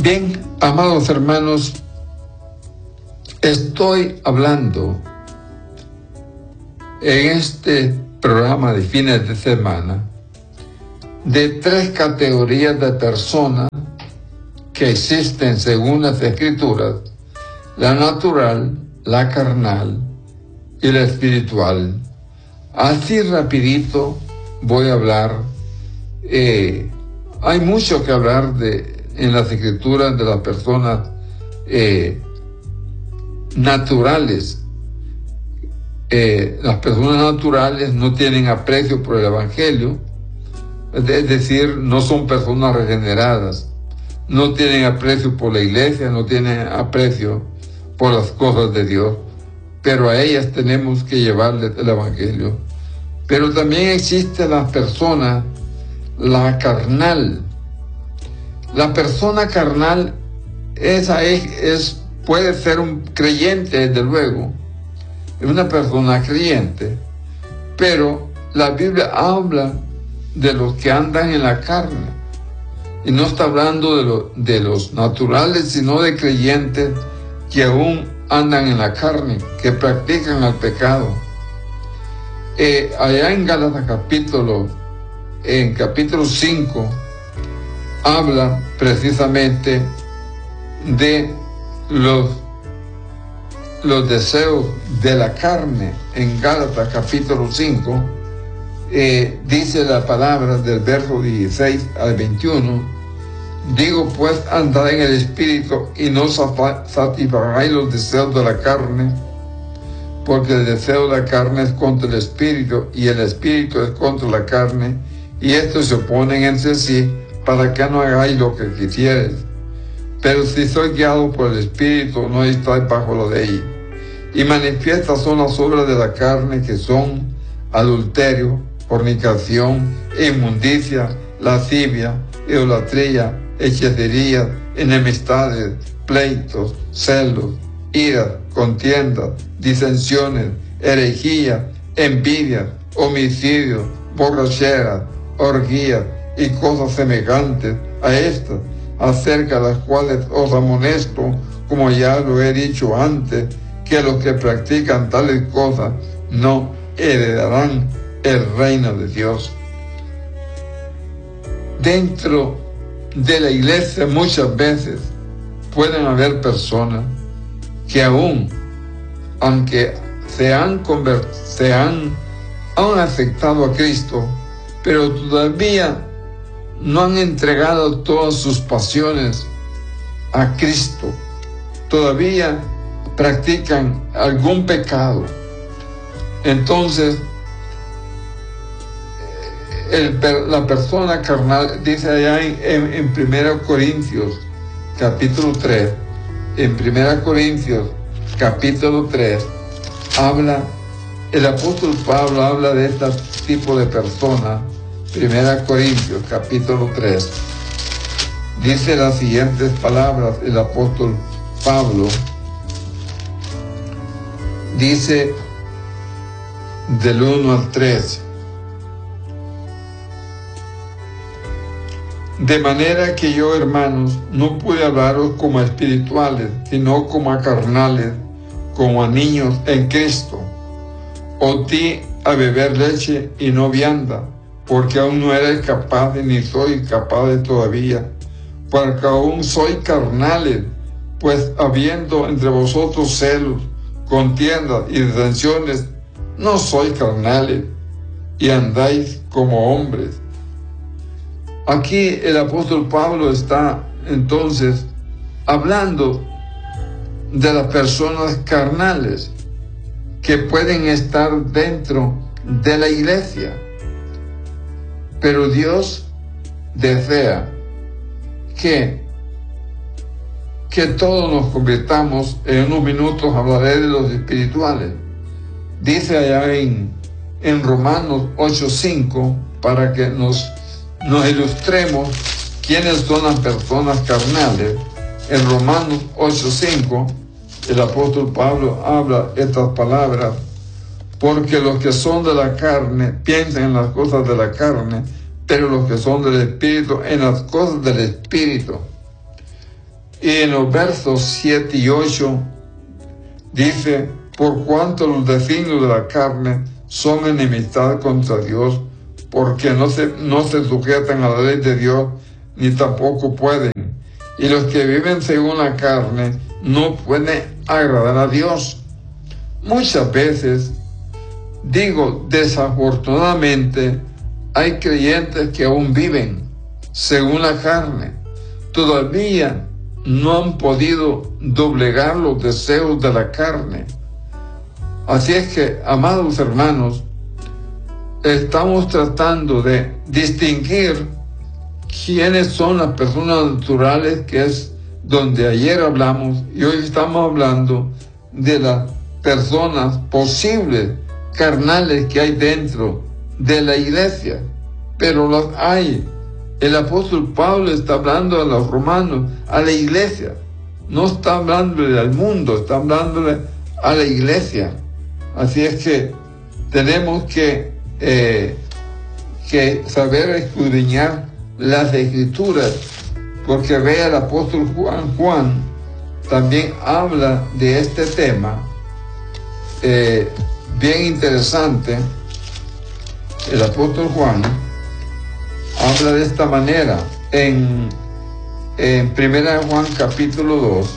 Bien, amados hermanos, estoy hablando en este programa de fines de semana de 3 categorías de personas que existen según las Escrituras: la natural, la carnal y la espiritual. Así rapidito voy a hablar. Hay mucho que hablar en las Escrituras de las personas naturales. Las personas naturales no tienen aprecio por el Evangelio, es decir, no son personas regeneradas, no tienen aprecio por la iglesia, no tienen aprecio por las cosas de Dios, pero a ellas tenemos que llevarles el Evangelio. Pero también existe la persona, la carnal. La persona carnal, puede ser un creyente, desde luego, es una persona creyente, pero la Biblia habla de los que andan en la carne, y no está hablando de los naturales, sino de creyentes que aún andan en la carne, que practican el pecado. Allá en Gálatas capítulo 5, habla precisamente de los deseos de la carne. En Gálatas capítulo 5 dice la palabra del verso 16 al 21: digo pues, andad en el Espíritu y no satisfagáis los deseos de la carne, porque el deseo de la carne es contra el Espíritu y el Espíritu es contra la carne, y estos se oponen entre sí, para que no hagáis lo que quisierais. Pero si sois guiados por el Espíritu, no estáis bajo la ley. Y manifiestas son las obras de la carne, que son adulterio, fornicación, inmundicia, lascivia, idolatría, hechicería, enemistades, pleitos, celos, iras, contiendas, disensiones, herejía, envidia, homicidios, borracheras, orgías y cosas semejantes a estas, acerca de las cuales os amonesto, como ya lo he dicho antes, que los que practican tales cosas no heredarán el reino de Dios. Dentro de la iglesia muchas veces pueden haber personas que aún, aunque han aceptado a Cristo, pero todavía no han entregado todas sus pasiones a Cristo. Todavía practican algún pecado. Entonces, la persona carnal, dice allá en 1 Corintios capítulo 3, en 1 Corintios capítulo 3, el apóstol Pablo habla de este tipo de personas. 1 Corintios capítulo 3 dice las siguientes palabras. El apóstol Pablo dice del 1 al 3: de manera que yo, hermanos, no pude hablaros como a espirituales, sino como a carnales, como a niños en Cristo. Os di a beber leche y no vianda, porque aún no eres capaz, ni soy capaz todavía, porque aún soy carnales, pues habiendo entre vosotros celos, contiendas y disensiones, no sois carnales, y andáis como hombres. Aquí el apóstol Pablo está entonces hablando de las personas carnales que pueden estar dentro de la iglesia. Pero Dios desea que todos nos convirtamos. En unos minutos hablaré de los espirituales. Dice allá en Romanos 8:5, para que nos ilustremos quiénes son las personas carnales. En Romanos 8:5, el apóstol Pablo habla estas palabras: porque los que son de la carne piensan en las cosas de la carne, pero los que son del Espíritu en las cosas del Espíritu. Y en los versos 7 y 8 dice: por cuanto los designios de la carne son enemistad contra Dios, porque no se sujetan a la ley de Dios, ni tampoco pueden. Y los que viven según la carne no pueden agradar a Dios. Muchas veces, desafortunadamente, hay creyentes que aún viven según la carne. Todavía no han podido doblegar los deseos de la carne. Así es que, amados hermanos, estamos tratando de distinguir quiénes son las personas naturales, que es donde ayer hablamos, y hoy estamos hablando de las personas posibles, carnales, que hay dentro de la iglesia. Pero las hay. El apóstol Pablo está hablando a los romanos, a la iglesia. No está hablándole al mundo, está hablándole a la iglesia. Así es que tenemos que saber escudriñar las escrituras, porque vea, el apóstol Juan también habla de este tema, bien interesante. El apóstol Juan habla de esta manera en 1 Juan capítulo 2.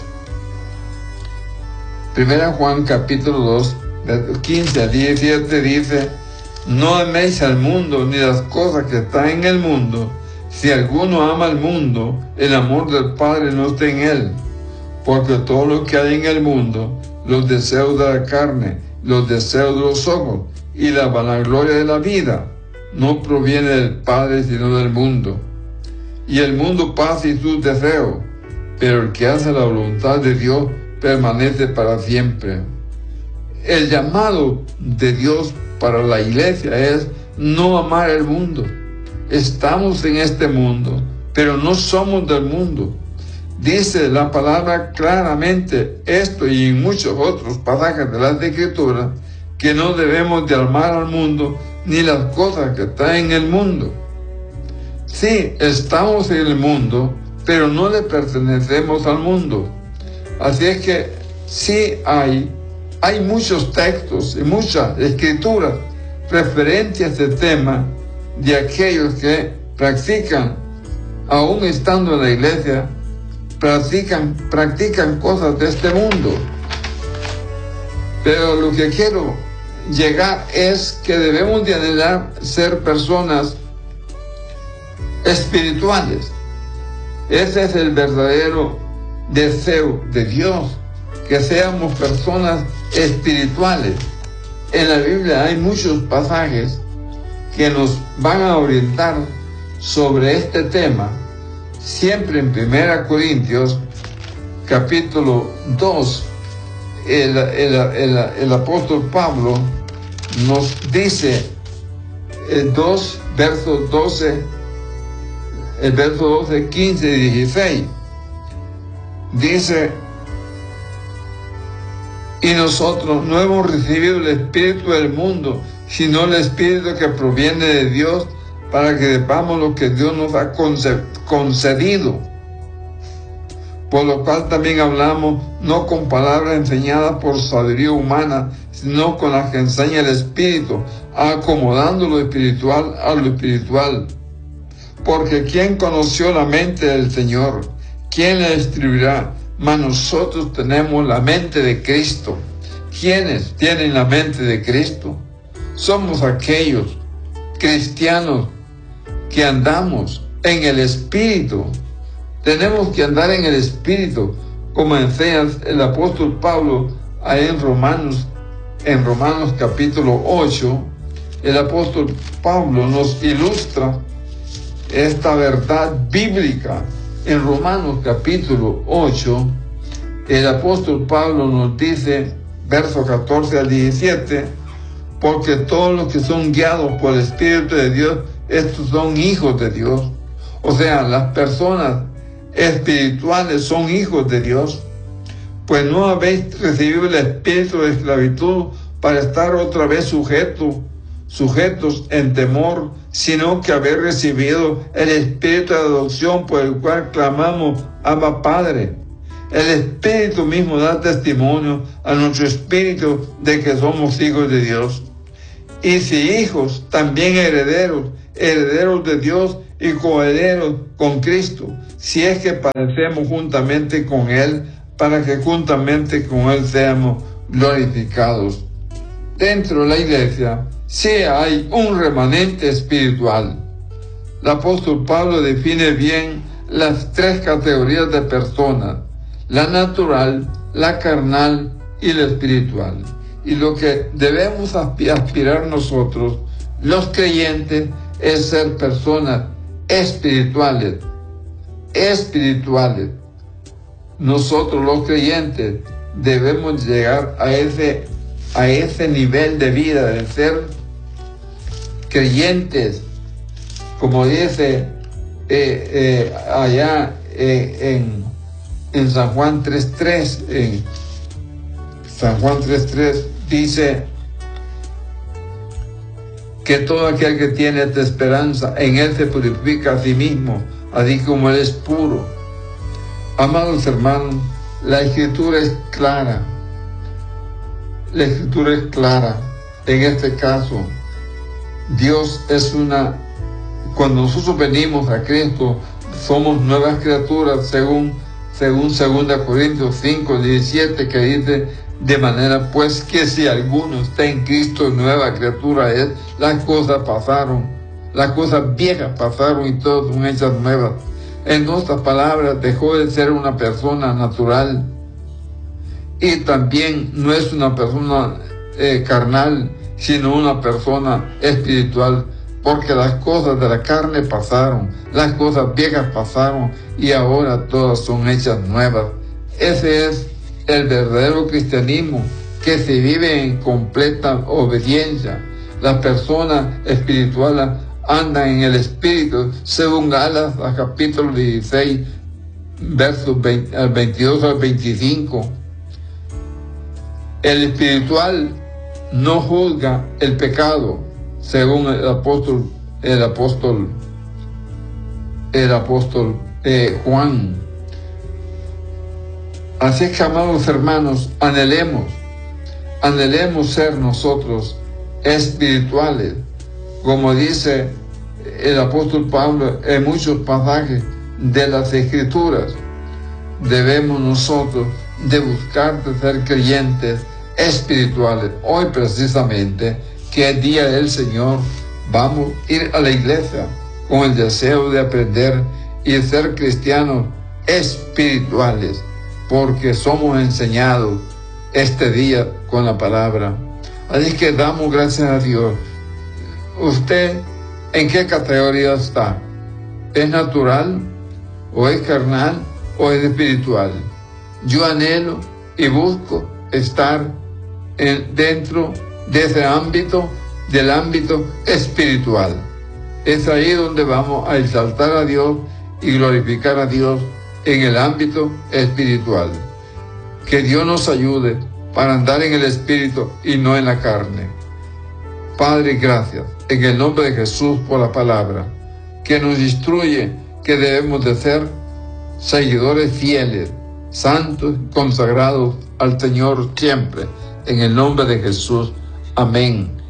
1 Juan capítulo 2, 15 a 17 dice: no améis al mundo ni las cosas que están en el mundo. Si alguno ama al mundo, el amor del Padre no está en él. Porque todo lo que hay en el mundo, los deseos de la carne, los deseos de los ojos y la vanagloria de la vida, no proviene del Padre sino del mundo. Y el mundo pasa y sus deseos, pero el que hace la voluntad de Dios permanece para siempre. El llamado de Dios para la iglesia es no amar el mundo. Estamos en este mundo, pero no somos del mundo. Dice la palabra claramente esto, y en muchos otros pasajes de las Escrituras, que no debemos de amar al mundo ni las cosas que están en el mundo. Sí, estamos en el mundo, pero no le pertenecemos al mundo. Así es que sí hay muchos textos y muchas escrituras referentes a este tema, de aquellos que practican, aún estando en la iglesia, practican cosas de este mundo. Pero lo que quiero llegar es que debemos de anhelar ser personas espirituales. Ese es el verdadero deseo de Dios, que seamos personas espirituales. En la Biblia hay muchos pasajes que nos van a orientar sobre este tema. Siempre en 1 Corintios capítulo 2, el apóstol Pablo nos dice, el verso 12, 15 y 16, dice: y nosotros no hemos recibido el espíritu del mundo, sino el espíritu que proviene de Dios, para que sepamos lo que Dios nos ha concedido. Por lo cual también hablamos, no con palabras enseñadas por sabiduría humana, sino con las que enseña el Espíritu, acomodando lo espiritual a lo espiritual. Porque ¿quién conoció la mente del Señor? ¿Quién la escribirá? Mas nosotros tenemos la mente de Cristo. ¿Quiénes tienen la mente de Cristo? Somos aquellos cristianos que andamos en el Espíritu. Tenemos que andar en el Espíritu, como enseña el apóstol Pablo ahí en Romanos capítulo 8. El apóstol Pablo nos ilustra esta verdad bíblica. En Romanos capítulo 8, el apóstol Pablo nos dice, versos 14 al 17, porque todos los que son guiados por el Espíritu de Dios, estos son hijos de Dios. O sea, las personas espirituales son hijos de Dios. Pues no habéis recibido el espíritu de esclavitud para estar otra vez sujetos en temor, sino que habéis recibido el espíritu de adopción, por el cual clamamos: Abba, Padre. El Espíritu mismo da testimonio a nuestro espíritu de que somos hijos de Dios. Y si hijos, también herederos, herederos de Dios y coherederos con Cristo, si es que padecemos juntamente con Él, para que juntamente con Él seamos glorificados. Dentro de la iglesia, sí hay un remanente espiritual. El apóstol Pablo define bien las tres categorías de personas: la natural, la carnal y la espiritual. Y lo que debemos aspirar nosotros, los creyentes, es ser personas espirituales. Espirituales. Nosotros los creyentes debemos llegar a ese nivel de vida, de ser creyentes, como dice allá en San Juan 3.3, en San Juan 3.3 dice que todo aquel que tiene esta esperanza, en Él se purifica a sí mismo, así como Él es puro. Amados hermanos, la Escritura es clara. La Escritura es clara. En este caso, Dios es cuando nosotros venimos a Cristo, somos nuevas criaturas, según 2 Corintios 5:17, que dice: de manera pues que si alguno está en Cristo, nueva criatura es. Las cosas pasaron, las cosas viejas pasaron y todas son hechas nuevas. En otras palabras, dejó de ser una persona natural y también no es una persona carnal, sino una persona espiritual, porque las cosas de la carne pasaron, las cosas viejas pasaron y ahora todas son hechas nuevas. Ese es el verdadero cristianismo, que se vive en completa obediencia. Las personas espirituales andan en el Espíritu, según Gálatas capítulo 16, versos 22 al 25. El espiritual no juzga el pecado, según el apóstol Juan. Así que, amados hermanos, anhelemos ser nosotros espirituales, como dice el apóstol Pablo en muchos pasajes de las Escrituras. Debemos nosotros de buscar de ser creyentes espirituales. Hoy precisamente, que es día del Señor, vamos a ir a la iglesia con el deseo de aprender y ser cristianos espirituales, porque somos enseñados este día con la palabra. Así que damos gracias a Dios. ¿Usted en qué categoría está? ¿Es natural o es carnal o es espiritual? Yo anhelo y busco estar dentro de ese ámbito, del ámbito espiritual. Es ahí donde vamos a exaltar a Dios y glorificar a Dios, en el ámbito espiritual. Que Dios nos ayude para andar en el espíritu y no en la carne. Padre, gracias en el nombre de Jesús por la palabra que nos instruye que debemos de ser seguidores fieles, santos, consagrados al Señor siempre. En el nombre de Jesús. Amén.